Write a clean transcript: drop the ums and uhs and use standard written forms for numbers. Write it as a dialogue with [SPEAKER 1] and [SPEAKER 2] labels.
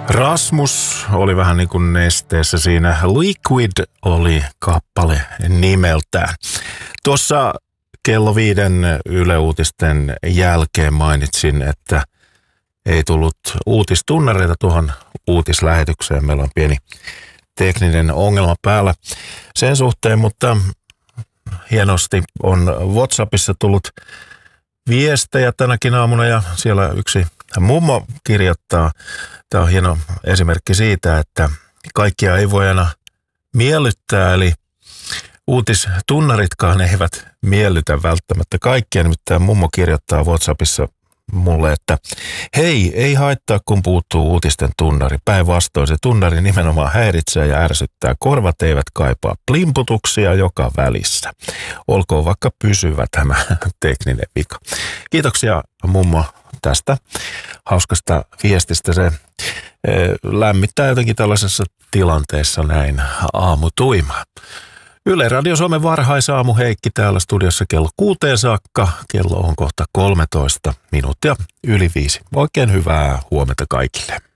[SPEAKER 1] Rasmus oli vähän niin kuin nesteessä siinä. Liquid oli kappale nimeltään. Tuossa kello 5 Yle Uutisten jälkeen mainitsin, että ei tullut uutistunnareita tuohon uutislähetykseen. Meillä on pieni tekninen ongelma päällä sen suhteen, mutta hienosti on WhatsAppissa tullut viestejä tänäkin aamuna ja siellä yksi mummo kirjoittaa. Tämä on hieno esimerkki siitä, että kaikkia ei voi aina miellyttää, eli uutistunnaritkaan eivät miellytä välttämättä kaikkia. Nimittäin mummo kirjoittaa WhatsAppissa mulle, että hei, ei haittaa kun puuttuu uutisten tunnari. Päinvastoin se tunnari nimenomaan häiritsee ja ärsyttää. Korvat eivät kaipaa plimputuksia joka välissä. Olkoon vaikka pysyvä tämä tekninen vika. Kiitoksia mummo tästä hauskasta viestistä. Se lämmittää jotenkin tällaisessa tilanteessa näin aamutuimaa. Yle Radio Suomen varhaisaamu Heikki täällä studiossa kello 6 saakka. Kello on kohta 13 minuuttia yli 5. Oikein hyvää huomenta kaikille.